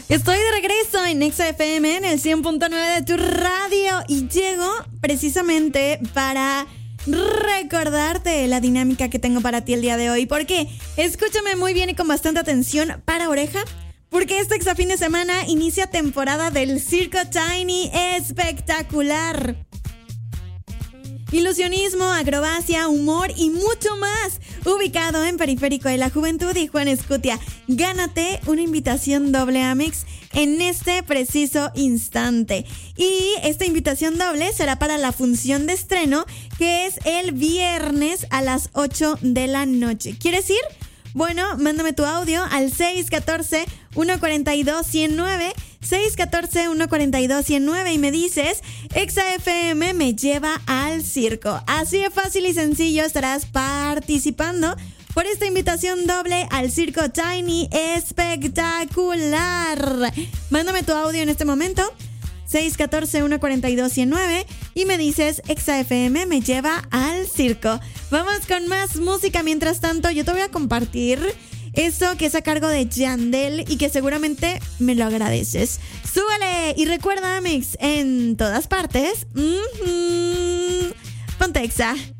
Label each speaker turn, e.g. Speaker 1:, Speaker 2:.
Speaker 1: Estoy de regreso en Exa FM en el 100.9 de tu radio y llego precisamente para recordarte la dinámica que tengo para ti el día de hoy. Porque escúchame muy bien y con bastante atención para oreja, porque este Exa fin de semana inicia temporada del Circo Tiny espectacular. Ilusionismo, acrobacia, humor y mucho más. Ubicado en Periférico de la Juventud y Juan Escutia. Gánate una invitación doble Amex en este preciso instante. Y esta invitación doble será para la función de estreno, que es el viernes a las 8 de la noche. ¿Quieres ir? Bueno, mándame tu audio al 614-142-109, 614-142-109 y me dices, Exa FM me lleva al circo. Así de fácil y sencillo estarás participando por esta invitación doble al Circo Tiny espectacular. Mándame tu audio en este momento, 614-142-109 y me dices, Exa FM me lleva al circo. Vamos con más música. Mientras tanto, yo te voy a compartir esto que es a cargo de Yandel y que seguramente me lo agradeces. ¡Súbale! Y recuerda, Amex, en todas partes. Ponte Exa.